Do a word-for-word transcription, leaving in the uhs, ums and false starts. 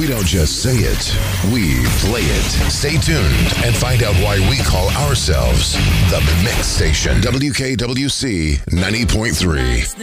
don't just say it, we play it. Stay tuned and find out why we call ourselves the Mix Station. W K W C ninety point three.